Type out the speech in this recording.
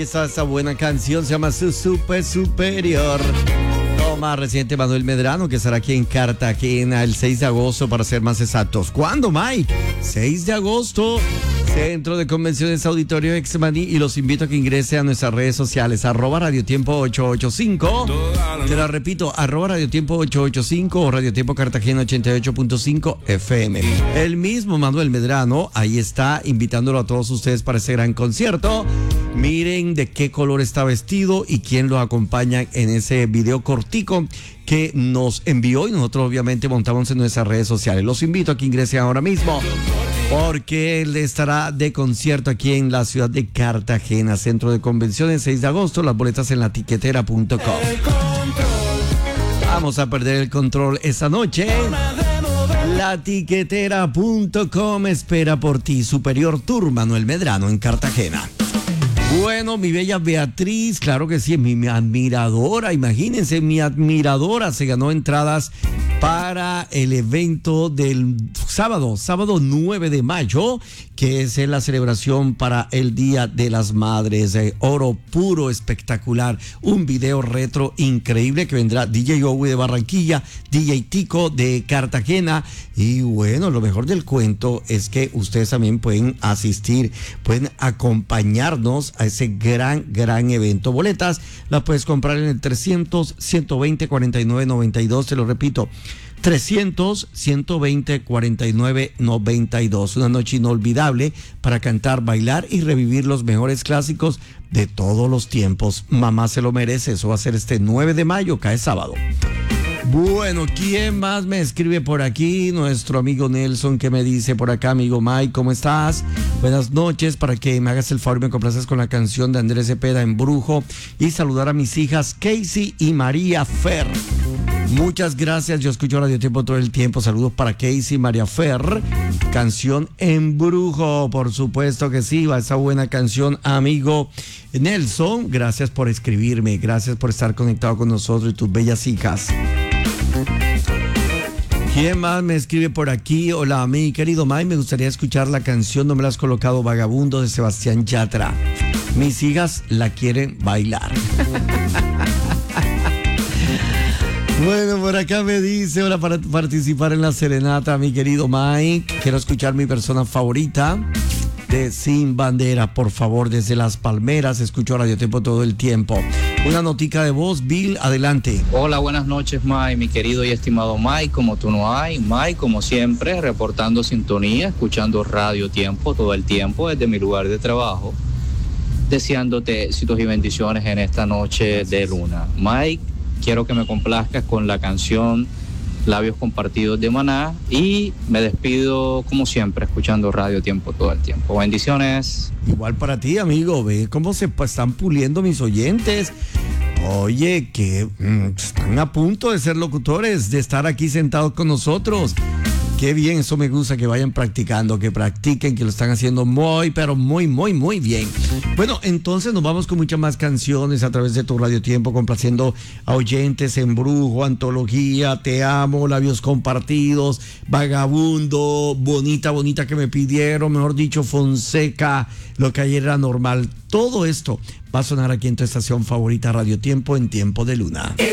está esta buena canción, se llama Superior. Más reciente, Manuel Medrano, que estará aquí en Cartagena el 6 de agosto, para ser más exactos. ¿Cuándo, Mike? 6 de agosto, Centro de Convenciones Auditorio Exmani, y los invito a que ingrese a nuestras redes sociales, @Radiotiempo 885. Te la repito, @Radiotiempo 885 o Radiotiempo Cartagena 88.5 FM. El mismo Manuel Medrano, ahí está, invitándolo a todos ustedes para este gran concierto. Miren de qué color está vestido y quién lo acompaña en ese video cortico que nos envió, y nosotros obviamente montamos en nuestras redes sociales. Los invito a que ingresen ahora mismo, porque él estará de concierto aquí en la ciudad de Cartagena, Centro de Convenciones, 6 de agosto. Las boletas en latiquetera.com. Vamos a perder el control esta noche. Latiquetera.com espera por ti. Superior Tour, Manuel Medrano en Cartagena. Bueno, mi bella Beatriz, claro que sí, mi admiradora, imagínense, mi admiradora se ganó entradas para el evento del sábado 9 de mayo, que es la celebración para el Día de las Madres. Oro puro, espectacular, un video retro increíble que vendrá DJ Owi de Barranquilla, DJ Tico de Cartagena, y bueno, lo mejor del cuento es que ustedes también pueden asistir, pueden acompañarnos a ese gran evento. Boletas las puedes comprar en el 300-120-49-92, te lo repito, 300-120-49-92. Una noche inolvidable para cantar, bailar y revivir los mejores clásicos de todos los tiempos. Mamá se lo merece. Eso va a ser este 9 de mayo, cae sábado. Bueno, ¿quién más me escribe por aquí? Nuestro amigo Nelson, que me dice por acá: amigo Mike, ¿cómo estás? Buenas noches, para que me hagas el favor y me complaces con la canción de Andrés Cepeda, Embrujo, y saludar a mis hijas Casey y María Fer. Muchas gracias, yo escucho Radio Tiempo todo el tiempo. Saludos para Casey y María Fer. Canción Embrujo, por supuesto que sí, va esa buena canción, amigo Nelson. Gracias por escribirme, gracias por estar conectado con nosotros y tus bellas hijas. ¿Quién más me escribe por aquí? Hola, mi querido Mike, me gustaría escuchar la canción No me la has colocado, Vagabundo, de Sebastián Yatra. Mis hijas la quieren bailar. Bueno, por acá me dice: hola, para participar en la serenata, mi querido Mike, quiero escuchar mi persona favorita de Sin Bandera, por favor, desde Las Palmeras. Escucho Radio Tiempo todo el tiempo. Una notica de voz, Bill, adelante. Hola, buenas noches, Mike, mi querido y estimado Mike, como tú no hay. Mike, como siempre, reportando sintonía, escuchando Radio Tiempo todo el tiempo desde mi lugar de trabajo, deseándote éxitos y bendiciones en esta noche de luna. Mike, quiero que me complazcas con la canción Labios Compartidos de Maná, y me despido como siempre escuchando Radio Tiempo todo el tiempo. Bendiciones. Igual para ti, amigo. Ve cómo se están puliendo mis oyentes. Oye, que están a punto de ser locutores, de estar aquí sentados con nosotros. Qué bien, eso me gusta, que vayan practicando, que practiquen, que lo están haciendo muy, pero muy bien. Bueno, entonces nos vamos con muchas más canciones a través de tu Radio Tiempo, complaciendo a oyentes. Embrujo, Antología, Te Amo, Labios Compartidos, Vagabundo, Bonita que me pidieron, mejor dicho, Fonseca, Lo que ayer era normal. Todo esto va a sonar aquí en tu estación favorita, Radio Tiempo, en Tiempo de Luna.